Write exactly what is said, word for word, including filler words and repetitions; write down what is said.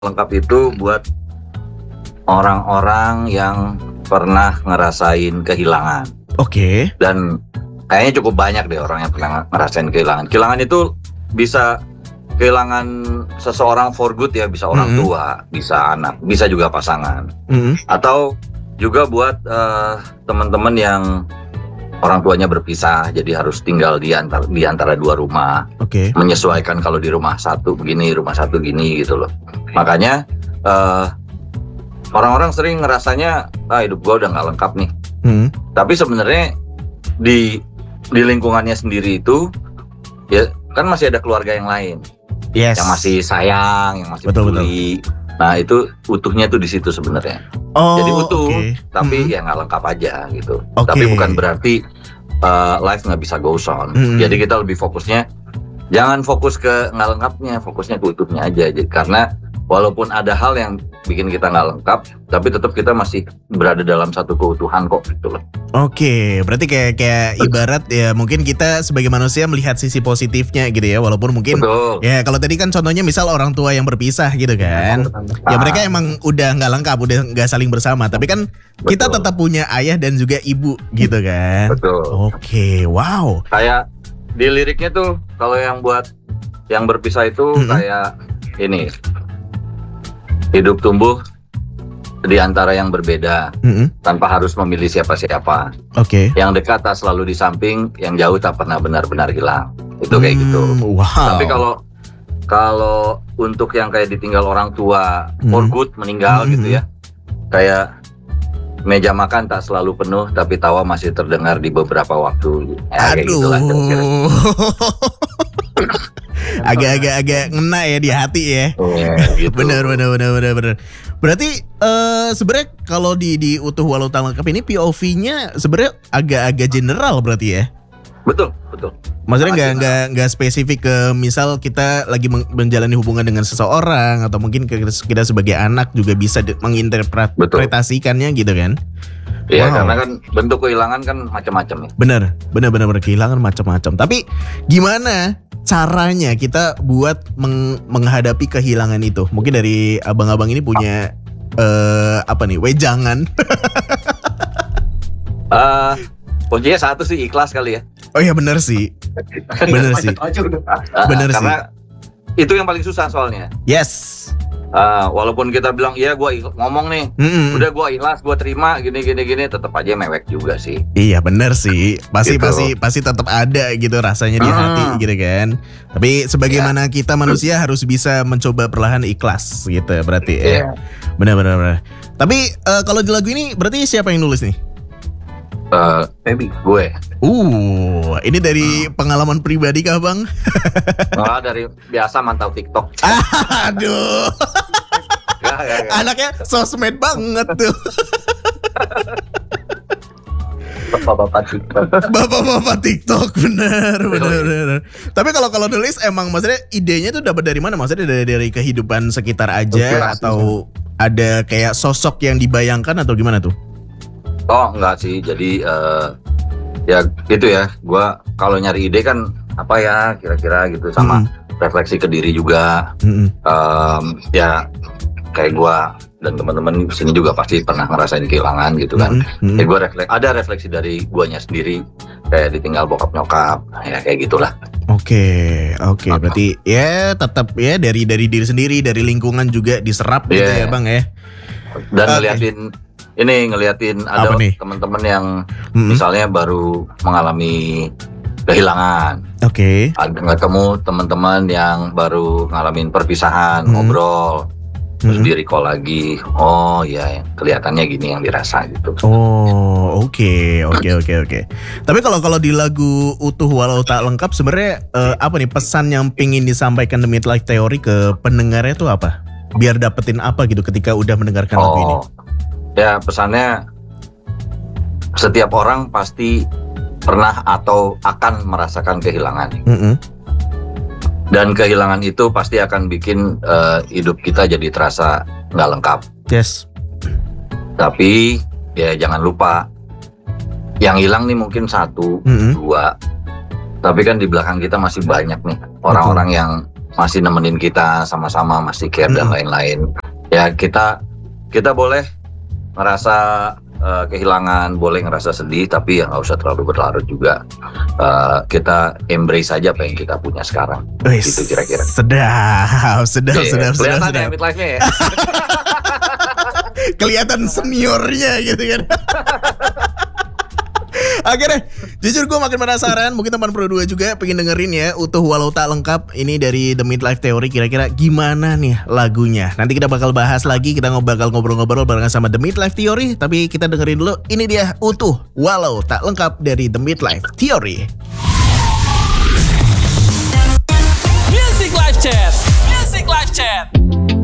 Lengkap itu buat orang-orang yang pernah ngerasain kehilangan. Oke. Dan kayaknya cukup banyak deh orang yang pernah ngerasain kehilangan. Kehilangan itu bisa kehilangan seseorang for good ya, bisa orang Mm-hmm. tua, bisa anak, bisa juga pasangan. Mm-hmm. Atau juga buat uh, teman-teman yang orang tuanya berpisah, jadi harus tinggal di antara, di antara dua rumah. Oke. Menyesuaikan kalau di rumah satu begini, rumah satu gini gitu loh. Makanya uh, orang-orang sering ngerasanya, ah hidup gue udah nggak lengkap nih. Mm-hmm. Tapi sebenarnya di di lingkungannya sendiri itu, ya kan masih ada keluarga yang lain, Yes. yang masih sayang, yang masih Betul, peduli. Nah itu utuhnya tuh di situ sebenarnya. Oh, Jadi utuh, okay. tapi Mm-hmm. ya nggak lengkap aja gitu. Oke. Tapi bukan berarti uh, life nggak bisa goes on. Mm-hmm. Jadi kita lebih fokusnya, jangan fokus ke nggak lengkapnya, fokusnya ke utuhnya aja. Jadi karena walaupun ada hal yang bikin kita nggak lengkap, tapi tetap kita masih berada dalam satu keutuhan kok gitu loh. Oke, berarti kayak kayak ibarat ya mungkin kita sebagai manusia melihat sisi positifnya gitu ya, walaupun mungkin Betul. ya kalau tadi kan contohnya misal orang tua yang berpisah gitu kan, ya mereka emang udah nggak lengkap, udah nggak saling bersama, tapi kan kita Betul. tetap punya ayah dan juga ibu gitu kan. Betul. Oke, wow. Kayak di liriknya tuh kalau yang buat yang berpisah itu Mm-hmm. kayak ini, hidup tumbuh di antara yang berbeda Mm-hmm. tanpa harus memilih siapa-siapa. Oke. Yang dekat tak selalu di samping, yang jauh tak pernah benar-benar hilang. Itu kayak gitu. Hmm, wow. Tapi kalau kalau untuk yang kayak ditinggal orang tua for Hmm. good, meninggal Hmm. gitu ya, kayak meja makan tak selalu penuh, tapi tawa masih terdengar di beberapa waktu. Ya, kayak gitulah kira-kira. Aduh. Agak-agak agak ngena ya di hati ya. Ya, gitu. Bener bener bener bener bener. Berarti eh sebenarnya kalau di di utuh walau tak lengkap ini P O V-nya sebenarnya agak-agak general berarti ya. Betul, betul. Maksudnya Sangat nggak general. nggak nggak spesifik ke misal kita lagi men- menjalani hubungan dengan seseorang atau mungkin ke- kita sebagai anak juga bisa di- menginterpretasikannya gitu kan. Iya, Wow. karena kan bentuk kehilangan kan macam-macam ya. Bener, bener bener bener kehilangan macam-macam. Tapi gimana caranya kita buat meng- menghadapi kehilangan itu? Mungkin dari abang-abang ini punya eh apa nih, wejangan? Eh, kuncinya satu sih, ikhlas kali ya. Oh iya bener sih, bener sih, Ah, bener sih. karena itu yang paling susah soalnya. Yes. Ah, walaupun kita bilang iya gue ngomong nih, Mm-mm. udah gue ikhlas, gue terima gini gini gini, tetap aja mewek juga sih. Iya bener sih, pasti Gitu. pasti pasti tetap ada gitu rasanya di Hmm. hati gitu kan. Tapi sebagaimana kita manusia harus bisa mencoba perlahan ikhlas gitu berarti ya. Iya. Bener bener bener. Tapi eh, kalau di lagu ini berarti siapa yang nulis nih? Eh, maybe gue. Uh, ini dari pengalaman pribadi kah bang? Malah dari biasa mantau TikTok. Aduh, Ya, ya, ya. anaknya sosmed banget tuh. Bapak-bapak TikTok. Bapak-bapak TikTok, bener, bener, bener. Tapi kalau kalau nulis emang maksudnya idenya tuh dapat dari mana? Maksudnya dari dari kehidupan sekitar aja Inspirasi. atau ada kayak sosok yang dibayangkan atau gimana tuh? Oh enggak sih, jadi eh, ya gitu ya. Gua kalau nyari ide kan apa ya kira-kira gitu, sama refleksi ke diri juga. Mm-mm. Em, ya kayak gua dan teman-teman di sini juga pasti pernah ngerasain kehilangan gitu kan. Mm-mm. Ya gua refleks, ada refleksi dari guanya sendiri, kayak ditinggal bokap nyokap, ya kayak gitulah. Oke, oke. Berarti ya tetap ya dari dari diri sendiri, dari lingkungan juga diserap gitu Iya. ya bang ya. Dan Oke. ngeliatin ini ngeliatin ada Apa nih? teman-teman yang Mm-mm. misalnya baru mengalami kehilangan. Oke. Ada ketemu teman-teman yang baru ngalamin perpisahan, Hmm. ngobrol, terus Mm-mm. di recall lagi. Oh ya, kelihatannya gini yang dirasa gitu. Oh, oke, oke, oke, oke. Tapi kalau kalau di lagu utuh walau tak lengkap sebenarnya eh, apa nih pesan yang pingin disampaikan The Midlife Theory ke pendengarnya tuh apa? Biar dapetin apa gitu ketika udah mendengarkan lagu ini? Oh, ya pesannya setiap orang pasti pernah atau akan merasakan kehilangan. Mm-mm. Dan kehilangan itu pasti akan bikin eh, hidup kita jadi terasa nggak lengkap. Yes. Tapi ya jangan lupa, yang hilang nih mungkin satu, Mm-mm. dua. Tapi kan di belakang kita masih banyak nih orang-orang yang masih nemenin kita sama-sama, masih care dan Hmm. lain-lain. Ya kita kita boleh ngerasa uh, kehilangan, boleh ngerasa sedih, tapi ya nggak usah terlalu berlarut juga. Uh, kita embrace aja apa yang kita punya sekarang. Wis, Gitu kira-kira. Sedap, sedap, Iya, sedap, sedap, kelihatan sedap. ya midlife-nya ya. Kelihatan seniornya gitu kan. Oke deh, jujur gue makin penasaran. Mungkin teman Pro dua juga pengen dengerin ya utuh walau tak lengkap ini dari The Midlife Theory. Kira-kira gimana nih lagunya? Nanti kita bakal bahas lagi. Kita ngob- bakal ngobrol-ngobrol barengan sama The Midlife Theory. Tapi kita dengerin dulu. Ini dia utuh walau tak lengkap dari The Midlife Theory. Music Live Chat. Music Live Chat.